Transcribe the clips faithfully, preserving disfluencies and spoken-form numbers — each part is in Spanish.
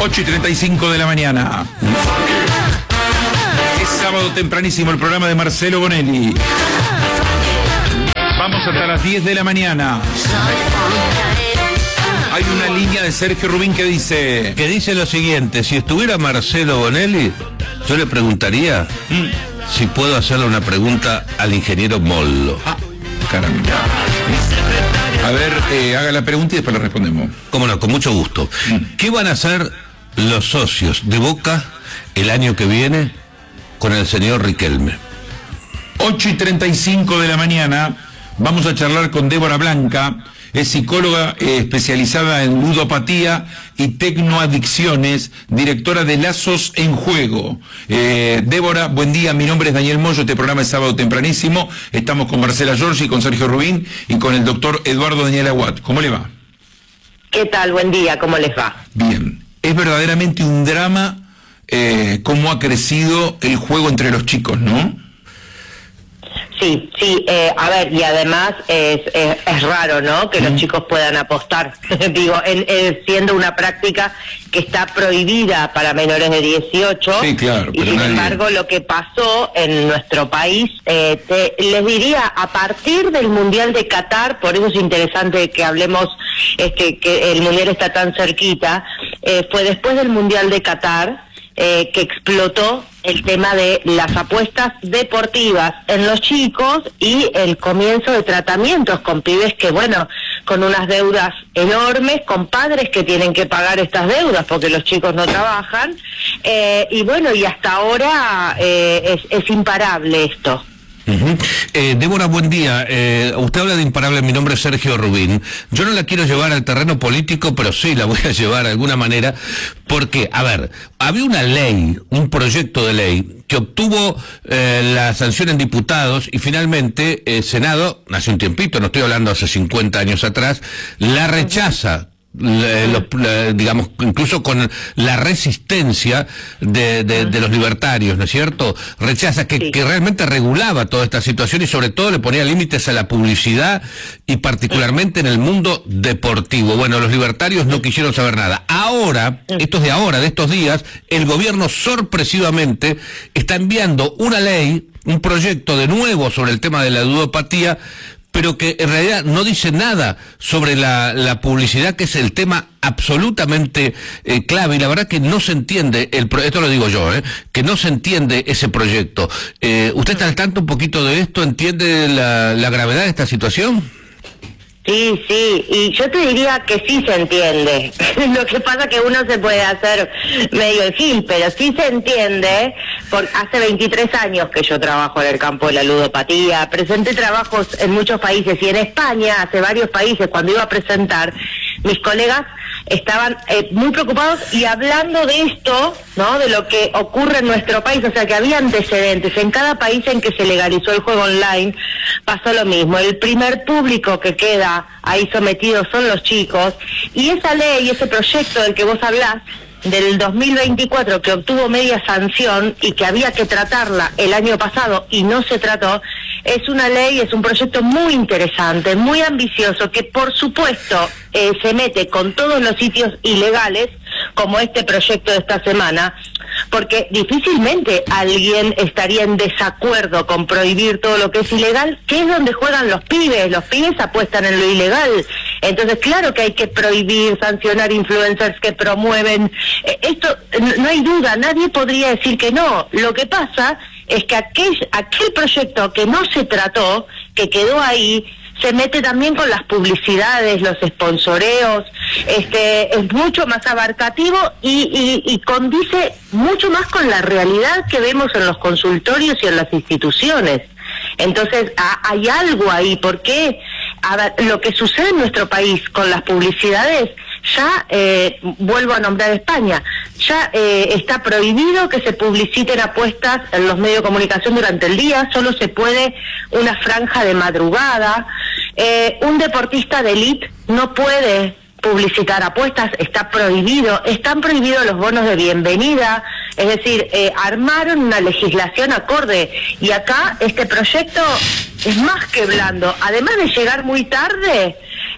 ocho y treinta y cinco de la mañana. Es sábado tempranísimo el programa de Marcelo Bonelli. Vamos hasta las diez de la mañana. Hay una línea de Sergio Rubín que dice... Que dice lo siguiente: si estuviera Marcelo Bonelli, yo le preguntaría ¿Mm? si puedo hacerle una pregunta al ingeniero Mollo. Ah, caramba. A ver, eh, haga la pregunta y después le respondemos. Cómo no, con mucho gusto. ¿Mm? ¿Qué van a hacer los socios de Boca el año que viene con el señor Riquelme? ocho y treinta y cinco de la mañana vamos a charlar con Débora Blanca. Es psicóloga eh, especializada en ludopatía y tecnoadicciones, directora de Lazos en Juego. Eh, Débora, buen día, mi nombre es Daniel Mollo, este programa es sábado tempranísimo. Estamos con Marcela Giorgi, con Sergio Rubín y con el doctor Eduardo Daniel Aguat. ¿Cómo le va? ¿Qué tal? Buen día, ¿cómo les va? Bien. Es verdaderamente un drama eh, cómo ha crecido el juego entre los chicos, ¿no? Sí, sí, eh, a ver, y además es, es, es raro, ¿no?, que mm. los chicos puedan apostar, digo, en, en, siendo una práctica que está prohibida para menores de dieciocho, sí, claro, y sin nadie... embargo lo que pasó en nuestro país, eh, te, les diría, a partir del Mundial de Qatar, por eso es interesante que hablemos, este, que el Mundial está tan cerquita, eh, fue después del Mundial de Qatar, Eh, que explotó el tema de las apuestas deportivas en los chicos y el comienzo de tratamientos con pibes que, bueno, con unas deudas enormes, con padres que tienen que pagar estas deudas porque los chicos no trabajan, eh, y bueno, y hasta ahora eh, es, es imparable esto. Uh-huh. eh, Débora, buen día. Eh, usted habla de imparable, mi nombre es Sergio Rubín. Yo no la quiero llevar al terreno político, pero sí la voy a llevar de alguna manera, porque, a ver, había una ley, un proyecto de ley, que obtuvo eh, la sanción en diputados y finalmente el Senado, hace un tiempito, no estoy hablando hace cincuenta años atrás, la rechaza. Le, lo, le, digamos, incluso con la resistencia de, de, de los libertarios, ¿no es cierto? Rechaza que, sí. que realmente regulaba toda esta situación y sobre todo le ponía límites a la publicidad y particularmente en el mundo deportivo. Bueno, los libertarios no quisieron saber nada. Ahora, esto es de ahora, de estos días, el gobierno sorpresivamente está enviando una ley, un proyecto de nuevo sobre el tema de la ludopatía, pero que en realidad no dice nada sobre la, la publicidad, que es el tema absolutamente eh, clave, y la verdad que no se entiende, el pro esto lo digo yo, eh, que no se entiende ese proyecto. Eh, ¿Usted está al tanto un poquito de esto? ¿Entiende la, la gravedad de esta situación? Sí, sí, y yo te diría que sí se entiende. Lo que pasa es que uno se puede hacer medio el gil, pero sí se entiende, porque hace veintitrés años que yo trabajo en el campo de la ludopatía, presenté trabajos en muchos países, y en España, hace varios países, cuando iba a presentar, mis colegas estaban eh, muy preocupados y hablando de esto, ¿no?, de lo que ocurre en nuestro país, o sea que había antecedentes. En cada país en que se legalizó el juego online pasó lo mismo. El primer público que queda ahí sometido son los chicos, y esa ley, ese proyecto del que vos hablás, del dos mil veinticuatro, que obtuvo media sanción y que había que tratarla el año pasado y no se trató, es una ley, es un proyecto muy interesante, muy ambicioso, que por supuesto eh, se mete con todos los sitios ilegales, como este proyecto de esta semana, porque difícilmente alguien estaría en desacuerdo con prohibir todo lo que es ilegal, que es donde juegan los pibes. Los pibes apuestan en lo ilegal. Entonces, claro que hay que prohibir, sancionar influencers que promueven. Eh, esto, no hay duda, nadie podría decir que no. Lo que pasa es que aquel, aquel proyecto que no se trató, que quedó ahí, se mete también con las publicidades, los sponsoreos, este, es mucho más abarcativo y, y, y condice mucho más con la realidad que vemos en los consultorios y en las instituciones. Entonces, a, hay algo ahí, porque a ver, lo que sucede en nuestro país con las publicidades, ya, eh, vuelvo a nombrar España, ya eh, está prohibido que se publiciten apuestas en los medios de comunicación durante el día, solo se puede una franja de madrugada. Eh, un deportista de élite no puede publicitar apuestas, está prohibido, están prohibidos los bonos de bienvenida, es decir, eh, armaron una legislación acorde, y acá este proyecto es más que blando, además de llegar muy tarde,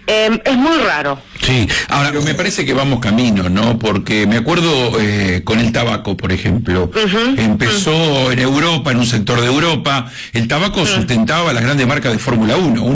Eh, es muy raro. Sí, ahora Pero me parece que vamos camino, ¿no? Porque me acuerdo eh, con el tabaco, por ejemplo. Uh-huh, Empezó uh-huh. en Europa, en un sector de Europa. El tabaco uh-huh. sustentaba las grandes marcas de Fórmula uno.